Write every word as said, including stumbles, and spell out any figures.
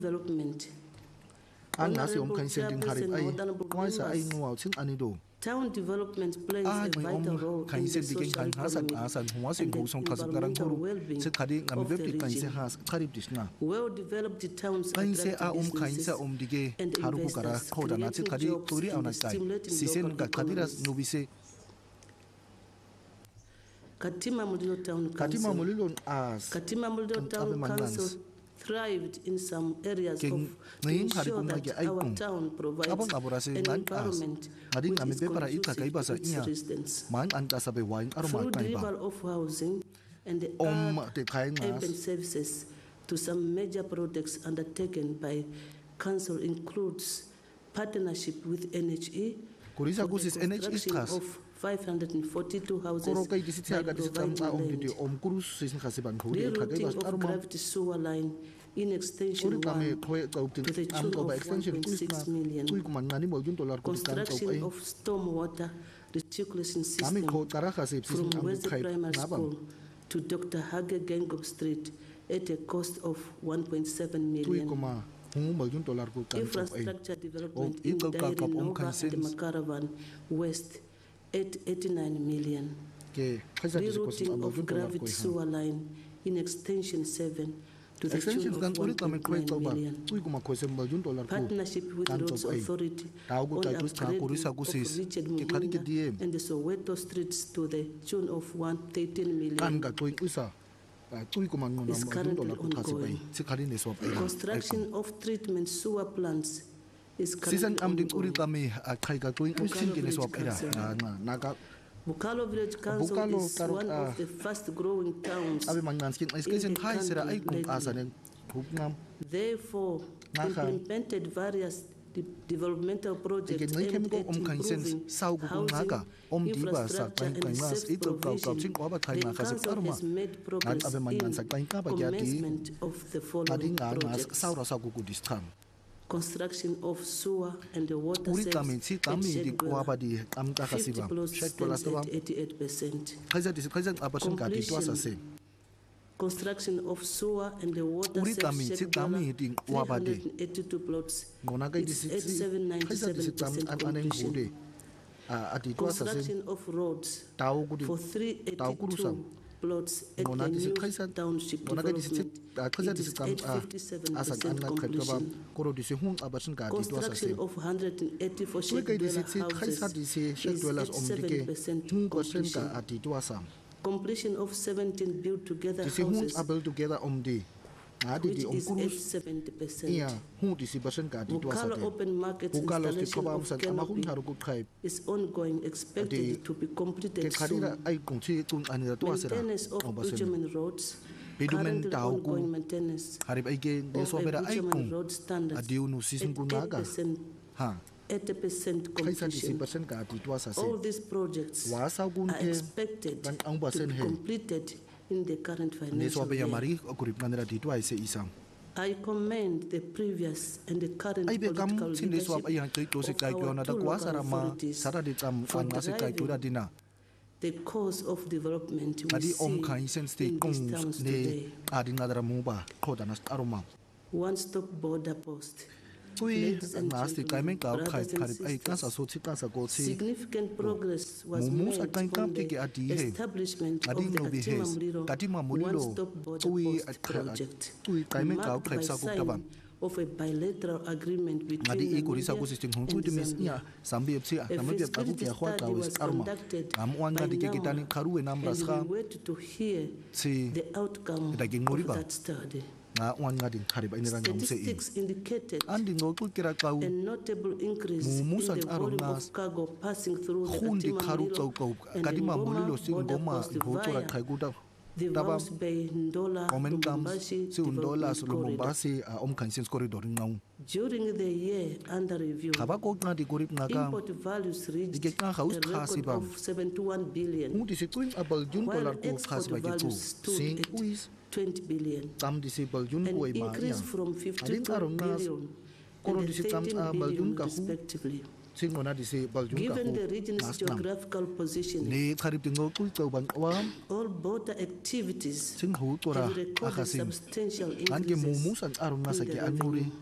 development. An nasi om Honorable kan sending harip Chairperson, ay Honorable kumaisa ay members, nguaw ting anido. town development plays Ah, a may vital om role kan in the sending social, kan hasan economic, asan humasin and the kusong kasip garang environmental guru. well-being Se kadi ngami of the bebli kan se region. has karib disna. Well-developed towns Kan se attract a om kan businesses se om dige and haru kara investors, koda na se creating kadi jobs tori and anak kai. stimulating Sisen local ga kadiras economies. nubise. Katima Mulilo Town Katima Council. mulilon as. Katima Mulilo Town Council thrived in some areas of to ensure that our town provides an environment which is conducive to its residents. Man anta sabe wain Through arma kai ba. delivery of housing and the Om art te kai urban ngas. services to some major projects undertaken by council includes partnership with N H E Kurisa for the kusis N H E construction stras. of five hundred forty-two houses Koro kai disi by tiaga disi providing tsamta om land. didi om kurus sisin khasiban khuri khagai Rerouting bas of arma. gravity sewer line in extension Uri kami one khoe kau tin to the am tune kau ba of extension one point kuis na six million. kui kuman ngani mo jun dollar ko tan kau Construction ai. of stormwater recirculation Kami system kho tara khasip from sisin am Wesley khai Primary nabam. School to Doctor Hage Gengop Street at a cost of one point seven Kui million. kuma hungu mo jun dollar ko tan kau ai. Infrastructure development Oh, in ikaw ka Dairi kap om Nova and consens. Macaravan West at eighty-nine million. Ke khaisa disi ko Rerouting am of jun dollar ko gravity ai. sewer line in extension seven to the tune Extension kan of uri one kami point khoe nine kau ba. million. Kui kuma khoe sem mo jun dollar ko. Partnership with Kan Roads kau ai. Authority Tau ko on kai kus ta kurisa upgrading kusis. of Richard Ke kali ke Mugunga diem. and the Soweto streets to the tune of one hundred thirteen million. Kan ka toi usa. Kui kuma ngona Is mo jun currently dollar ko khasip ai. ongoing. Se kali ne swap ai. Construction of treatment sewer plants is Season currently am din uri ongoing. kami a kai ka toi Bukalo usin kene swap Village ira. Council. Na na ka Bukalo Village Council Bukalo is tarot, one ah, of the fast growing towns. abi mangan skin is kesen the khai sera ai country kung asa nen hukngam Therefore, Naka. implemented various de- developmental projects Again, may aimed kemi ko at om kain sense improving sau ku kung housing, naga om di ba sa infrastructure, kain and kain nas safe ito kau kau sing provision. ko ba kain The na kasip council arma has made progress abi mangan sa kain ka ba in jadi commencement of the adi following nga nas projects. sau rasa ku ku distam Construction of sewer and the water uri kami service si at kami di ko Shedwell. ba di am ka fifty kasiba plots shed to last stands ba at eighty-eight percent. kaisa di kaisa abasun ka di to asa se Construction of sewer and the water Uri service kami, si Shedwell, kami di wa ba di. three hundred eighty-two plots. ngona kai di It's si eighty-seven kaisa di si tam ninety-seven percent an anen completion. gude a adi to asa se Construction of roads tau ku di for three tau ku rusam eighty-two plots at ngona the di si new kaisa township ngona kai di si development. kaisa It di si is tam at fifty-seven asa percent an ka kai ba completion. koro di si hun abasun ka di to asa se Construction of one hundred eighty-four Tui kai di si shed si kaisa di si shed is dwellers at om seven dike percent hun percent ka completion. adi to asa Completion of seventeen built together di si hun houses, abel together om di adi which di om is at kurus seventy percent. iya hun di si percent ka adi to asa Bukalo de open market Bukalo di installation koba of amsan ama hun canopy haru ku kai is ongoing, Adi- expected to be ke completed kadira soon. ai kung si kung anira to asa Maintenance of om basen bitumen roads, Bitumen currently tao ku ongoing maintenance harip ai ke de of so a bera ai bitumen kung road standards adi unu sisin at ku eight naga percent, ha eighty percent kaisa di si completion. percent ka adi to asa se All these projects wa sa gun are ke expected kan ang to basen be he completed in the current ne so financial be ya year. mari kurip nganira di to ai se isam I commend the previous and the current ai be kam political sin de so leadership ai han kai to se of kai our na da two kwa local sara ma authorities sara de tam for an ngase kai to da driving dina the cause of development we adi om see kai sen ste in kung these towns ne today. adi ngadara mu ba khoda na aroma One-stop border post. tui Ladies and ngasti kai men ka gentlemen, khai brothers and kharip ai ka sa sisters, so chi ka sa ko si Significant progress was Mumu made sa kain on kam the tiki adi he. establishment Adi of the no bi Katima hes. Mulilo Katima Mulilo. one-stop border Tui post at- project, tui kai men ka marked khai by sa ku sign tabang. of a bilateral agreement between Adi i ko risa Namibia ko sisting hong and tu mis Zambia. nya sambi epsi A nambi ep aku feasibility kia khwa ka study wis was arma. conducted Am wan by ga dike kita ni NAMA, karu e nam and ras we kha wait to hear si the outcome da ging mori of ba. that study. nga wan ga din kharip ai ni rang se i. Statistics indicated Andi ngo ku kira kau a notable increase in Mumu sa the aron volume nas- of cargo passing through the khun di Katima kharu Mulilo kau kau and kadima mulilo Ngoma si border ngoma post go to ra via khai gu da the Daba- Rouse Bay Ndola Omen kam Lubumbashi si undola development su corridor. Lubumbashi a om kan sens corridor ngau. During the year under review, Khaba ko nga di kurip nga ka import values reached Ike ka a haus record khasi bam. of seventy-one billion, Mu di si kuin abal jun while dollar ko khas export ba gitu. values stood Sing at uis twenty billion, tam di si bal jun an ko ma ya. increase from Adin fifty-two aron nas billion koro and di si tam thirteen a bal jun billion ka hu. respectively. sing ona di se baljun ka Given ho the region's nas nam geographical positioning, ne kharip tingo ku ka ban wam all border activities sing ho tora have recorded akhasim substantial an ke increases mumu san arun na in sa the ke an revenue.